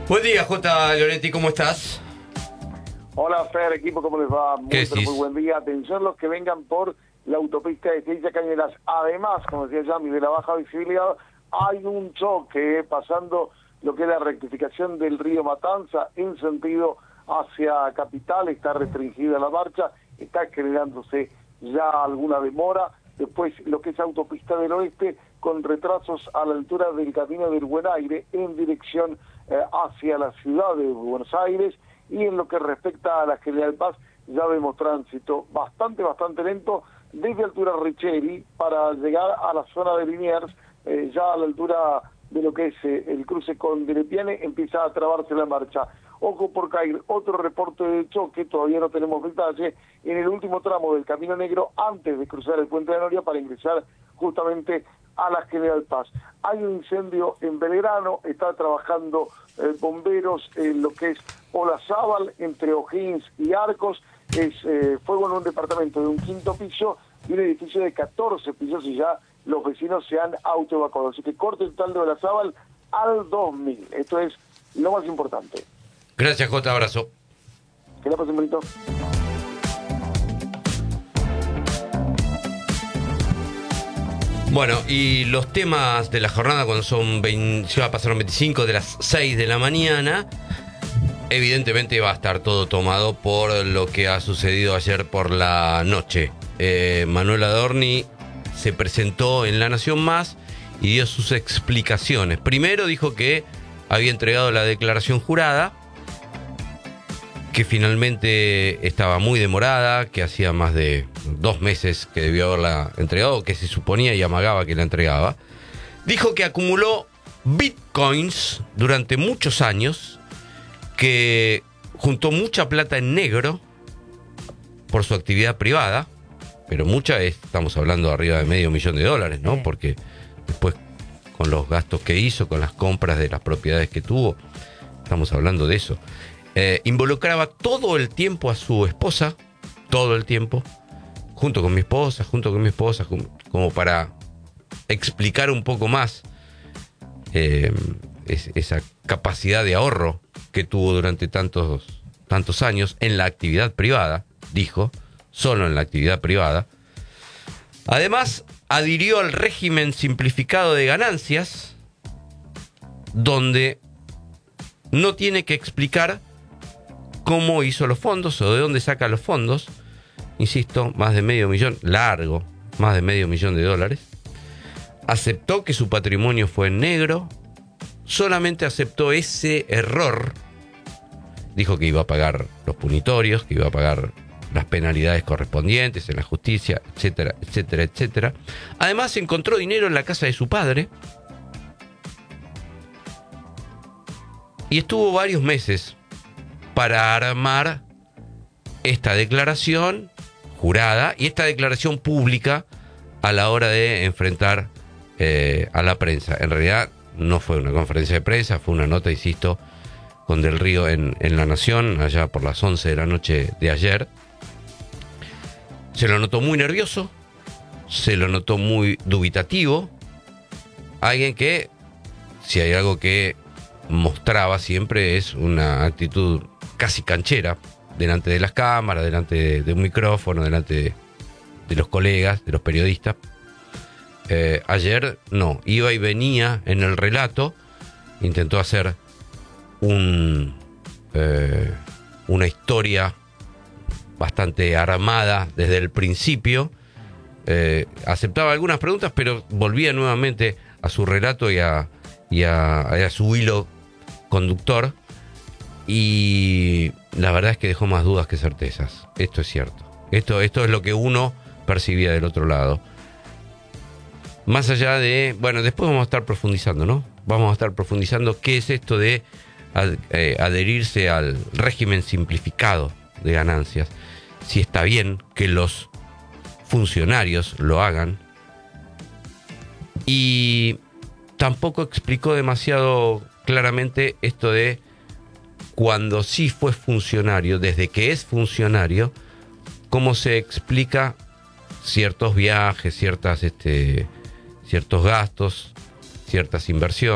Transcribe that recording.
Buen día, J. Loretti, ¿cómo estás? Hola, Fer, equipo, ¿cómo les va? Muy buen día. Atención los que vengan por la autopista de Ciencia Cañeras. Además, como decía Yami, de la baja visibilidad, hay un choque pasando lo que es la rectificación del río Matanza en sentido hacia Capital. Está restringida la marcha, está generándose ya alguna demora. Después, lo que es autopista del oeste, con retrasos a la altura del camino del Buen Aire en dirección hacia la ciudad de Buenos Aires. Y en lo que respecta a la General Paz, ya vemos tránsito bastante lento desde altura Richeri para llegar a la zona de Liniers, ya a la altura de lo que es el cruce con Derepiane, empieza a trabarse la marcha. Ojo por caer, otro reporte de choque, todavía no tenemos detalle, en el último tramo del Camino Negro antes de cruzar el Puente de Noria para ingresar justamente a la General Paz. Hay un incendio en Belgrano, está trabajando bomberos en lo que es Olazábal, entre O'Higgins y Arcos. Es fuego en un departamento de un 5º piso y un edificio de 14 pisos y ya los vecinos se han autoevacuado. Así que corte total de Olazábal al 2000. Esto es lo más importante. Gracias, J. Abrazo. Que la pasen bonito. Bueno, y los temas de la jornada cuando son se va a pasar 25 de las 6 de la mañana, evidentemente va a estar todo tomado por lo que ha sucedido ayer por la noche. Manuel Adorni se presentó en La Nación Más y dio sus explicaciones. Primero dijo que había entregado la declaración jurada, que finalmente estaba muy demorada, que hacía más de 2 meses que debió haberla entregado, que se suponía y amagaba que la entregaba. Dijo que acumuló bitcoins durante muchos años, que juntó mucha plata en negro por su actividad privada, pero mucha estamos hablando de arriba de $500,000, ¿no? Porque después con los gastos que hizo, con las compras de las propiedades que tuvo, estamos hablando de eso. Involucraba todo el tiempo a su esposa, todo el tiempo, junto con mi esposa, como para explicar un poco más esa capacidad de ahorro que tuvo durante tantos años en la actividad privada, dijo, solo en la actividad privada. Además, adhirió al régimen simplificado de ganancias, donde no tiene que explicar cómo hizo los fondos o de dónde saca los fondos. Insisto, más de $500,000. Aceptó que su patrimonio fue en negro, solamente aceptó ese error. Dijo que iba a pagar los punitorios, que iba a pagar las penalidades correspondientes en la justicia, etcétera, etcétera, etcétera. Además, encontró dinero en la casa de su padre y estuvo varios meses para armar esta declaración jurada y esta declaración pública a la hora de enfrentar a la prensa. En realidad no fue una conferencia de prensa, fue una nota, insisto, con Del Río en La Nación, allá por las 11 de la noche de ayer. Se lo notó muy nervioso, se lo notó muy dubitativo. Alguien que, si hay algo que mostraba siempre, es una actitud casi canchera, delante de las cámaras, delante de un micrófono, delante de los colegas, de los periodistas. Ayer no, iba y venía en el relato, intentó hacer una historia bastante armada desde el principio, aceptaba algunas preguntas, pero volvía nuevamente a su relato y a su hilo conductor. Y la verdad es que dejó más dudas que certezas. Esto es cierto. Esto es lo que uno percibía del otro lado. Más allá de... Bueno, después vamos a estar profundizando, ¿no? Vamos a estar profundizando qué es esto de adherirse al régimen simplificado de ganancias. Si está bien que los funcionarios lo hagan. Y tampoco explicó demasiado claramente esto de cuando sí fue funcionario, desde que es funcionario, cómo se explica ciertos viajes, ciertos gastos, ciertas inversiones.